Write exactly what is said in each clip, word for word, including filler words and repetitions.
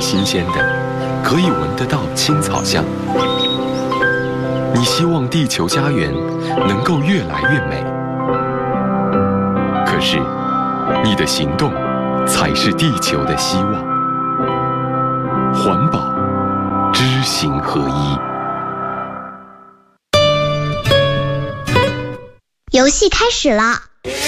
新鲜的，可以闻得到青草香。你希望地球家园能够越来越美，可是你的行动才是地球的希望。环保，知行合一。 游戏开始了。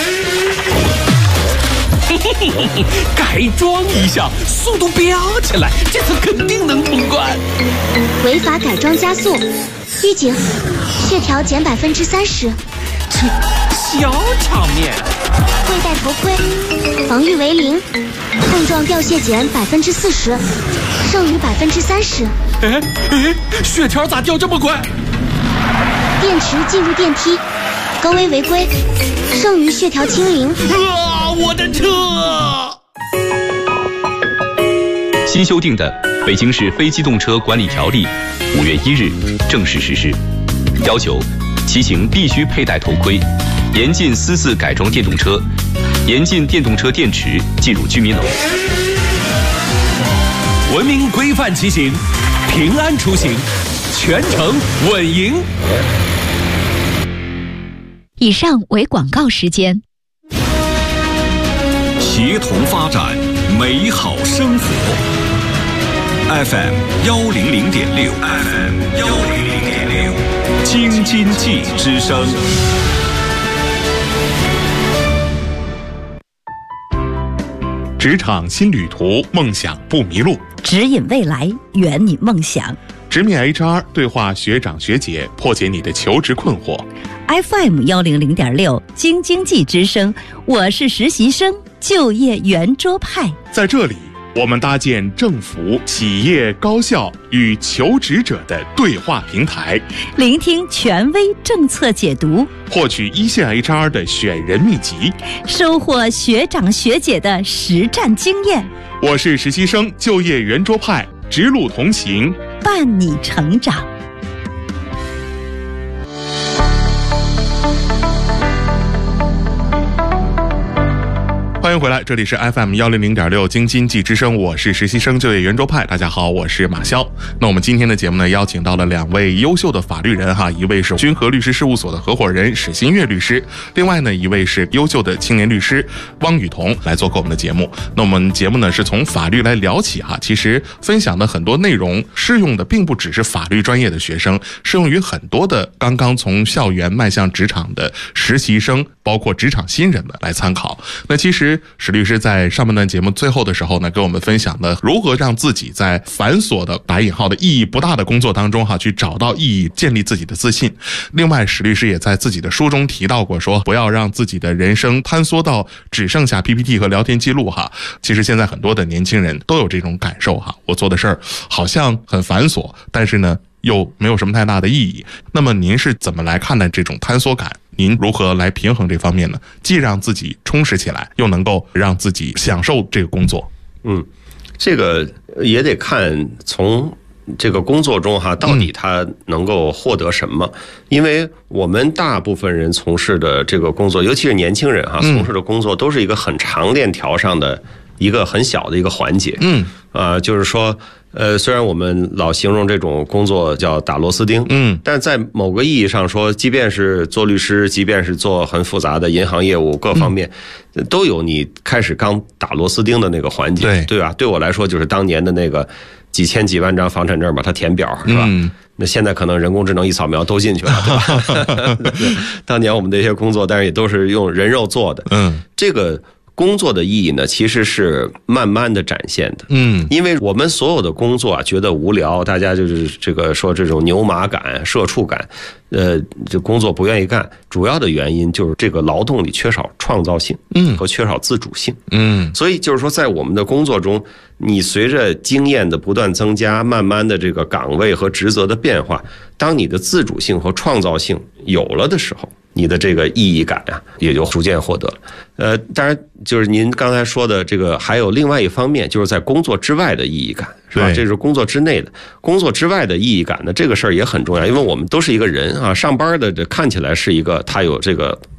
嘿嘿嘿嘿，改装一下，速度飙起来，这次肯定能通关。 违法改装加速，预警，血条减百分之三十。 这小场面。 未戴头盔，防御为零，碰撞掉血减百分之四十，剩余百分之三十。 哎哎，血条咋掉这么快？ 电池进入电梯，高危违规，剩余血条清零。 啊，我的车！ 新修订的《北京市非机动车管理条例》五月一日正式实施，要求骑行必须佩戴头盔，严禁私自改装电动车，严禁电动车电池进入居民楼。 文明规范骑行，平安出行，全程稳赢。 以上为广告时间。 协同发展，美好生活。F M 幺零零点六 ，F M 幺零零点六，京津冀之声。 职场新旅途，梦想不迷路。 指引未来，圆你梦想。 直面 H R， 对话学长学姐，破解你的求职困惑。 F M 幺零零点六，京津冀之声，我是实习生，就业圆桌派。 在这里，我们搭建政府、企业、高校与求职者的对话平台， 聆听权威政策解读， 获取一线 H R 的选人秘籍， 收获学长学姐的实战经验。 我是实习生，就业圆桌派，直路同行， 伴你成长。 欢迎回来，这里是 F M 幺零零点六京津冀之声，我是实习生就业圆桌派。大家好，我是马潇。那我们今天的节目呢，邀请到了两位优秀的法律人哈，一位是君和律师事务所的合伙人史新月律师，另外呢一位是优秀的青年律师汪雨桐来做客我们的节目。那我们节目呢是从法律来聊起哈，其实分享的很多内容适用的并不只是法律专业的学生，适用于很多的刚刚从校园迈向职场的实习生，包括职场新人们来参考。那其实史律师在上半段节目最后的时候呢，跟我们分享的如何让自己在繁琐的打引号的意义不大的工作当中哈，去找到意义，建立自己的自信。另外，史律师也在自己的书中提到过，说不要让自己的人生坍缩到只剩下 P P T 和聊天记录哈。其实现在很多的年轻人都有这种感受哈，我做的事儿好像很繁琐，但是呢又没有什么太大的意义。那么您是怎么来看待这种坍缩感？您如何来平衡这方面呢？既让自己充实起来，又能够让自己享受这个工作。 嗯，这个也得看从这个工作中哈，到底他能够获得什么？嗯、因为我们大部分人从事的这个工作，尤其是年轻人哈，从事的工作都是一个很长链条上的一个很小的一个环节。嗯，啊、呃，就是说。呃，虽然我们老形容这种工作叫打螺丝钉，嗯，但在某个意义上说，即便是做律师，即便是做很复杂的银行业务，各方面、嗯、都有你开始刚打螺丝钉的那个环节，对对吧？对我来说，就是当年的那个几千几万张房产证把它填表，是吧？嗯，那现在可能人工智能一扫描都进去了，对吧？当年我们这些工作，但是也都是用人肉做的，嗯，这个。工作的意义呢，其实是慢慢的展现的。嗯，因为我们所有的工作啊，觉得无聊，大家就是这个说这种牛马感、社畜感，呃，这工作不愿意干，主要的原因就是这个劳动里缺少创造性，嗯，和缺少自主性，嗯，所以就是说，在我们的工作中，你随着经验的不断增加，慢慢的这个岗位和职责的变化，当你的自主性和创造性有了的时候。你的这个意义感啊，也就逐渐获得了。呃，当然就是您刚才说的这个，还有另外一方面，就是在工作之外的意义感，是吧？这是工作之内的，工作之外的意义感呢，这个事儿也很重要，因为我们都是一个人啊，上班的这看起来是一个他有这个。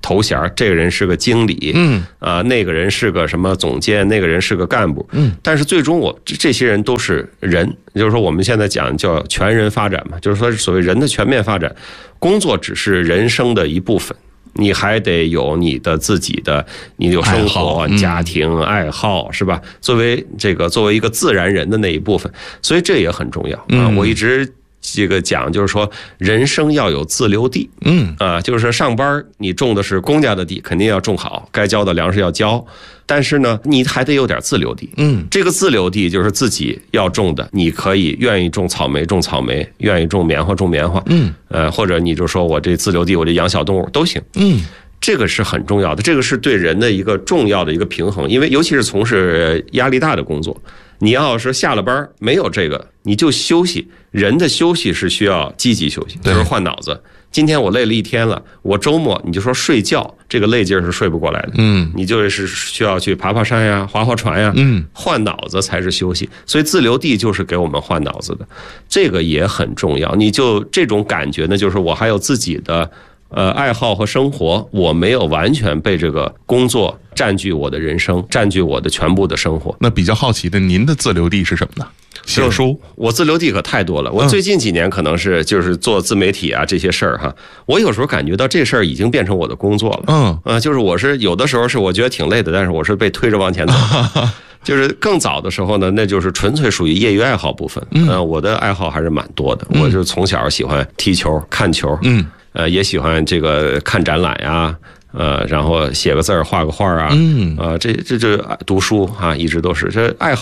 头衔，这个人是个经理， 嗯啊，那个人是个什么总监，那个人是个干部， 嗯， 但是最终我这些人都是人，就是说我们现在讲叫全人发展嘛，就是说所谓人的全面发展，工作只是人生的一部分。你还得有你的自己的，你有生活、家庭、爱好，是吧？作为这个作为一个自然人的那一部分，所以这也很重要啊。我一直这个讲，就是说人生要有自留地， 嗯啊，就是说上班你种的是公家的地，肯定要种好，该交的粮食要交。但是呢，你还得有点自留地。 嗯， 这个自留地就是自己要种的，你可以愿意种草莓种草莓，愿意种棉花种棉花。嗯，呃，或者你就说我这自留地，我这养小动物都行。嗯，这个是很重要的，这个是对人的一个重要的一个平衡，因为尤其是从事压力大的工作，你要是下了班没有这个，你就休息。人的休息是需要积极休息，就是换脑子。今天我累了一天了，我周末你就说睡觉，这个累劲儿是睡不过来的。嗯，你就是需要去爬爬山呀，划划船呀。嗯，换脑子才是休息。所以自留地就是给我们换脑子的，这个也很重要。你就这种感觉呢，就是我还有自己的呃爱好和生活，我没有完全被这个工作占据我的人生，占据我的全部的生活。 那比较好奇的，您的自留地是什么呢？写书。 我自留地可太多了。我最近几年可能是就是做自媒体啊这些事儿哈，我有时候感觉到这事儿已经变成我的工作了。嗯，呃，就是我是有的时候是我觉得挺累的，但是我是被推着往前走。就是更早的时候呢，那就是纯粹属于业余爱好部分。嗯、呃，我的爱好还是蛮多的。我就从小喜欢踢球、看球，嗯，呃，也喜欢这个看展览呀。呃，然后写个字儿、画个画啊，嗯，呃，这这这读书啊，一直都是这爱好。